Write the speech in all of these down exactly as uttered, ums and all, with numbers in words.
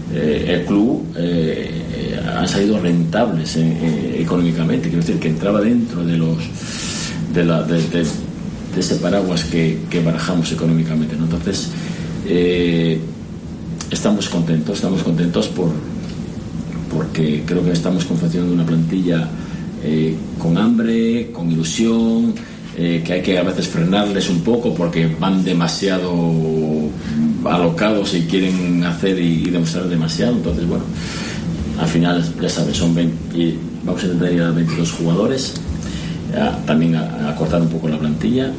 eh, el club eh, ha salido rentables eh, eh, económicamente. Quiero decir que entraba dentro de los de, la, de, de, de ese paraguas que, que barajamos económicamente, ¿no? Entonces eh, estamos contentos, estamos contentos por porque creo que estamos confeccionando una plantilla eh, con hambre, con ilusión, eh, que hay que a veces frenarles un poco porque van demasiado alocados y quieren hacer y, y demostrar demasiado. Entonces, bueno, al final, ya sabes, son veinte, y vamos a intentar ir a veintidós jugadores, a, también a, a cortar un poco la plantilla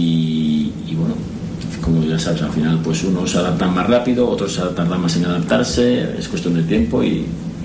y, y bueno, como ya sabes, al final pues unos se adaptan más rápido, otros se tardan más en adaptarse, es cuestión de tiempo y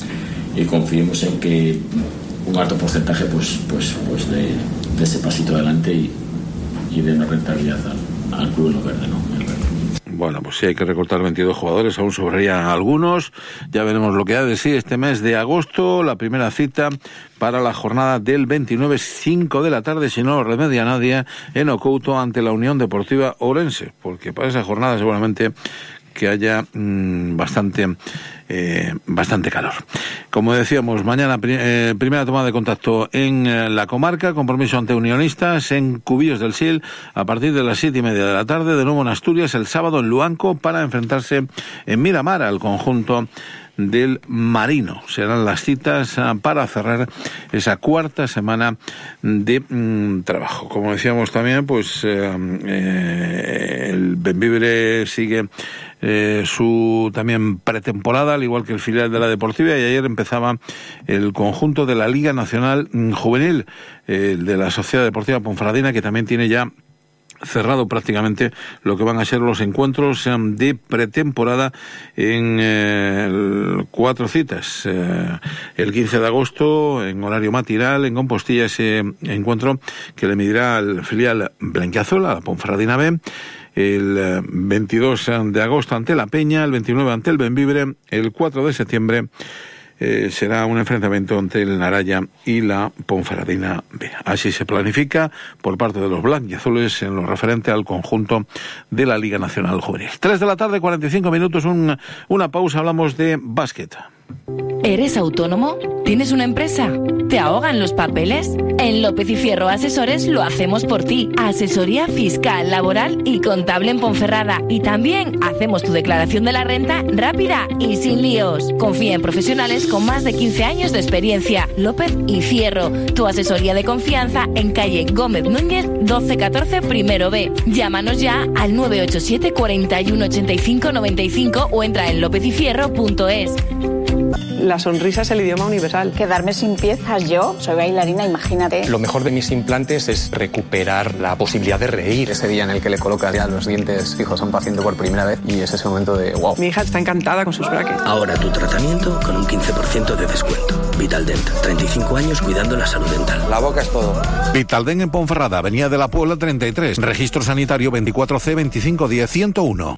y confiemos en que un alto porcentaje pues pues pues de, de ese pasito adelante y, y de una rentabilidad al, al club en lo verde, ¿no? El verde. Bueno, pues sí, hay que recortar veintidós jugadores, aún sobrarían algunos, ya veremos lo que ha de sí este mes de agosto, la primera cita para la jornada del veintinueve, cinco de la tarde, si no lo remedia nadie, en Ocouto ante la Unión Deportiva Ourense, porque para esa jornada seguramente que haya mmm, bastante eh, bastante calor. Como decíamos, mañana pri- eh, primera toma de contacto en eh, la comarca, compromiso ante Unionistas en Cubillos del Sil a partir de las siete y media de la tarde, de nuevo en Asturias el sábado en Luanco para enfrentarse en Miramar al conjunto del Marino. Serán las citas para cerrar esa cuarta semana de mmm, trabajo. Como decíamos también, pues eh, eh, el Bembibre sigue eh, su también pretemporada, al igual que el filial de la Deportiva, y ayer empezaba el conjunto de la Liga Nacional Juvenil, eh, de la Sociedad Deportiva Ponferradina, que también tiene ya cerrado prácticamente lo que van a ser los encuentros de pretemporada en eh, cuatro citas. Eh, el quince de agosto, en horario matinal, en Compostilla, ese encuentro que le medirá al filial blanquiazul, a la Ponferradina B. El veintidós de agosto ante la Peña, el veintinueve ante el Bembibre, el cuatro de septiembre Eh, será un enfrentamiento entre el Naraya y la Ponferradina B. Así se planifica por parte de los blanquiazules en lo referente al conjunto de la Liga Nacional Juvenil. tres de la tarde, cuarenta y cinco minutos, un, una pausa, hablamos de básquet. ¿Eres autónomo? ¿Tienes una empresa? ¿Te ahogan los papeles? En López y Fierro Asesores lo hacemos por ti. Asesoría fiscal, laboral y contable en Ponferrada. Y también hacemos tu declaración de la renta rápida y sin líos. Confía en profesionales con más de quince años de experiencia. López y Fierro, tu asesoría de confianza en calle Gómez Núñez, doce catorce primero B. Llámanos ya al nueve ocho siete, cuatro uno, ocho cinco, nueve cinco o entra en lópez y fierro punto es. La sonrisa es el idioma universal. Quedarme sin piezas yo, soy bailarina, imagínate. Lo mejor de mis implantes es recuperar la posibilidad de reír. Ese día en el que le colocas ya los dientes fijos a un paciente por primera vez y es ese momento de wow. Mi hija está encantada con sus brackets. Ahora tu tratamiento con un quince por ciento de descuento. Vitaldent, treinta y cinco años cuidando la salud dental. La boca es todo. Vitaldent en Ponferrada, Avenida de la Puebla treinta y tres, registro sanitario veinticuatro C veinticinco diez ciento uno.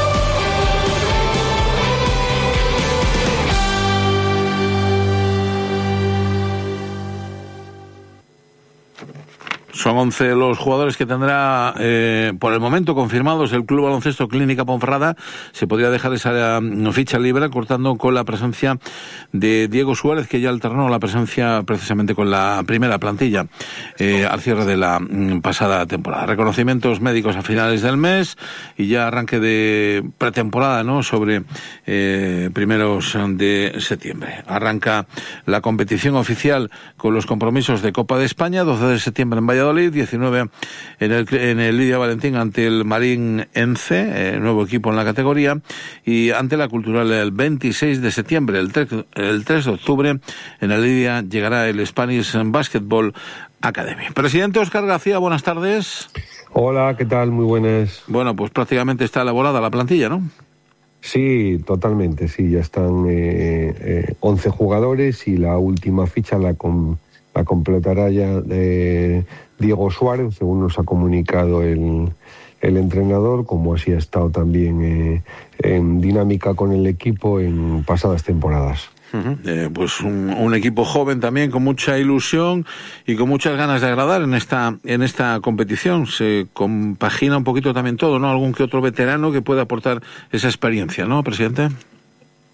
Son once los jugadores que tendrá eh, por el momento confirmados el Club Baloncesto Clínica Ponferrada. Se podría dejar esa um, ficha libre cortando con la presencia de Diego Suárez, que ya alternó la presencia precisamente con la primera plantilla eh, al cierre de la um, pasada temporada. Reconocimientos médicos a finales del mes y ya arranque de pretemporada, ¿no?, sobre eh, primeros de septiembre. Arranca la competición oficial con los compromisos de Copa de España, doce de septiembre en Valladolid, diecinueve en el, en el Lidia Valentín ante el Marín Ence, eh, nuevo equipo en la categoría, y ante la Cultural el veintiséis de septiembre. El tres, el tres de octubre en el Lidia llegará el Spanish Basketball Academy. Presidente Óscar García, buenas tardes. Hola, ¿qué tal? Muy buenas. Bueno, pues prácticamente está elaborada la plantilla, ¿no? Sí, totalmente, sí, ya están eh, eh, once jugadores y la última ficha la, com, la completará ya eh, Diego Suárez, según nos ha comunicado el, el entrenador, como así ha estado también eh, en dinámica con el equipo en pasadas temporadas. Uh-huh. Eh, pues un, un equipo joven también con mucha ilusión y con muchas ganas de agradar en esta en esta competición. Se compagina un poquito también todo, ¿no? Algún que otro veterano que pueda aportar esa experiencia, ¿no, presidente?